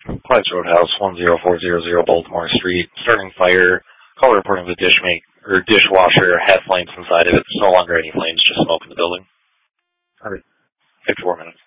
Clyde's Roadhouse, 10400 Baltimore Street. Starting fire. Call reporting the dishwasher had flames inside of it. There's no longer any flames, just smoke in the building. Alright. 54 minutes.